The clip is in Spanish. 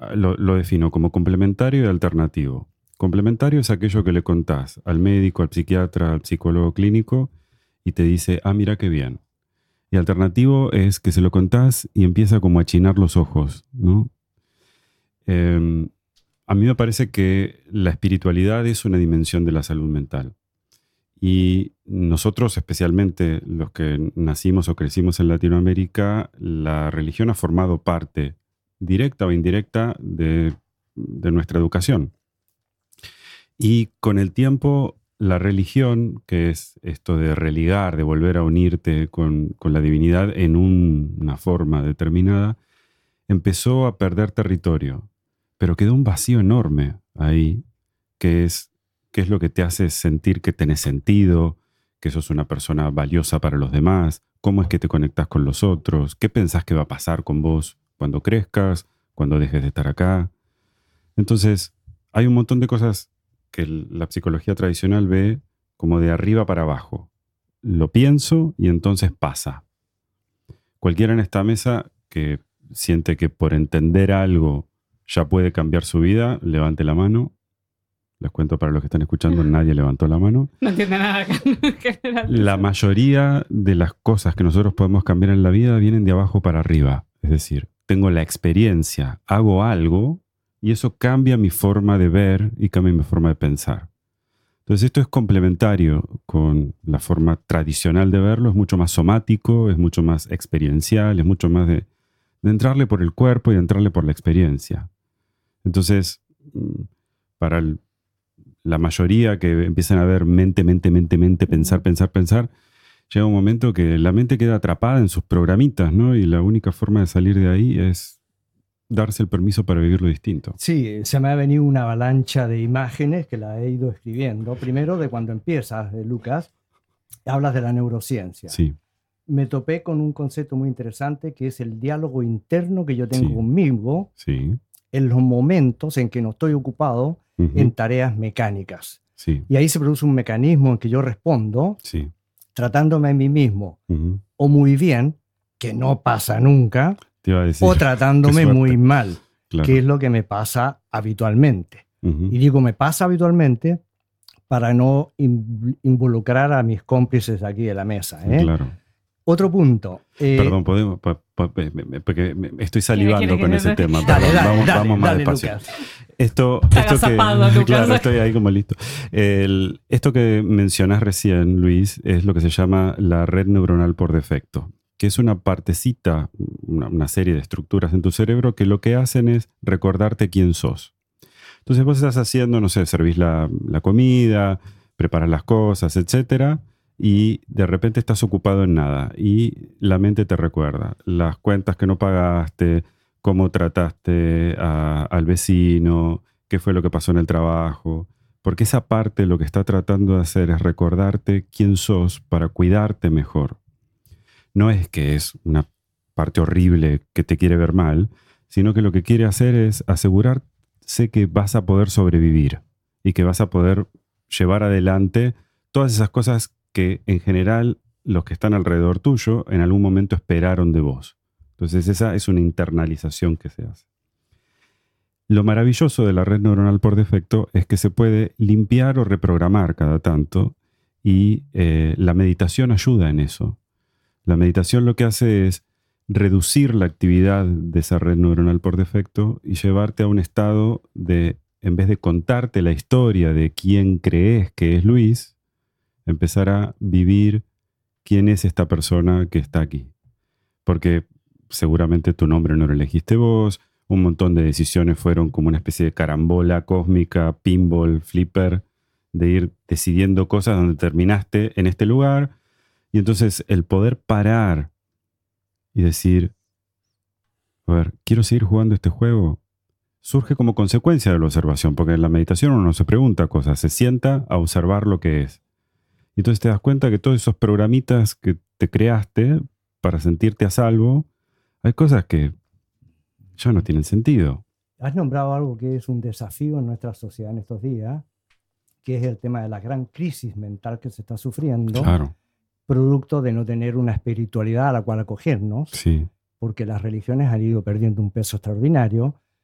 lo defino como complementario y alternativo. Complementario es aquello que le contás al médico, al psiquiatra, al psicólogo clínico y te dice, ah, mira qué bien. Y alternativo es que se lo contás y empieza como a achinar los ojos, ¿no? A mí me parece que la espiritualidad es una dimensión de la salud mental. Y nosotros, especialmente los que nacimos o crecimos en Latinoamérica, la religión ha formado parte, directa o indirecta, de nuestra educación. Y con el tiempo, la religión, que es esto de religar, de volver a unirte con la divinidad en una forma determinada, empezó a perder territorio. Pero quedó un vacío enorme ahí, que es lo que te hace sentir que tenés sentido, que sos una persona valiosa para los demás, cómo es que te conectás con los otros, qué pensás que va a pasar con vos cuando crezcas, cuando dejes de estar acá. Entonces, hay un montón de cosas que la psicología tradicional ve como de arriba para abajo. Lo pienso y entonces pasa. Cualquiera en esta mesa que siente que por entender algo ya puede cambiar su vida, levante la mano. Les cuento para los que están escuchando, nadie levantó la mano. No entiende nada en general. La mayoría de las cosas que nosotros podemos cambiar en la vida vienen de abajo para arriba. Es decir, tengo la experiencia, hago algo y eso cambia mi forma de ver y cambia mi forma de pensar. Entonces esto es complementario con la forma tradicional de verlo, es mucho más somático, es mucho más experiencial, es mucho más de entrarle por el cuerpo y de entrarle por la experiencia. Entonces, para la mayoría que empiezan a ver mente, pensar, llega un momento que la mente queda atrapada en sus programitas, ¿no? Y la única forma de salir de ahí es darse el permiso para vivir lo distinto. Sí, se me ha venido una avalancha de imágenes que la he ido escribiendo. Primero, de cuando empiezas, Lucas, hablas de la neurociencia. Sí. Me topé con un concepto muy interesante que es el diálogo interno que yo tengo conmigo en los momentos en que no estoy ocupado en tareas mecánicas. Sí. Y ahí se produce un mecanismo en que yo respondo tratándome a mí mismo o muy bien, que no pasa nunca, o tratándome muy mal, que es lo que me pasa habitualmente. Y digo me pasa habitualmente para no involucrar a mis cómplices aquí de la mesa. Claro. Otro punto. Perdón, podemos, porque estoy salivando con ese tema. Vamos más despacio. Lucas. Esto que, claro, estoy ahí como listo. Esto que mencionas recién, Luis, es lo que se llama la red neuronal por defecto, que es una partecita, una serie de estructuras en tu cerebro que lo que hacen es recordarte quién sos. Entonces vos estás haciendo, no sé, servís la comida, preparas las cosas, etcétera, y de repente estás ocupado en nada y la mente te recuerda las cuentas que no pagaste, cómo trataste al vecino, qué fue lo que pasó en el trabajo, porque esa parte lo que está tratando de hacer es recordarte quién sos para cuidarte mejor. No es que es una parte horrible que te quiere ver mal, sino que lo que quiere hacer es asegurarse que vas a poder sobrevivir y que vas a poder llevar adelante todas esas cosas que en general los que están alrededor tuyo en algún momento esperaron de vos. Entonces esa es una internalización que se hace. Lo maravilloso de la red neuronal por defecto es que se puede limpiar o reprogramar cada tanto y la meditación ayuda en eso. La meditación lo que hace es reducir la actividad de esa red neuronal por defecto y llevarte a un estado de, en vez de contarte la historia de quién crees que es Luis, empezar a vivir quién es esta persona que está aquí. Porque seguramente tu nombre no lo elegiste vos, un montón de decisiones fueron como una especie de carambola cósmica, pinball, flipper, de ir decidiendo cosas donde terminaste en este lugar. Y entonces el poder parar y decir, a ver, ¿quiero seguir jugando este juego? Surge como consecuencia de la observación, porque en la meditación uno no se pregunta cosas, se sienta a observar lo que es. Y entonces te das cuenta que todos esos programitas que te creaste para sentirte a salvo, hay cosas que ya no tienen sentido. Has nombrado algo que es un desafío en nuestra sociedad en estos días, que es el tema de la gran crisis mental que se está sufriendo, Claro. producto de no tener una espiritualidad a la cual acogernos, Sí. porque las religiones han ido perdiendo un peso extraordinario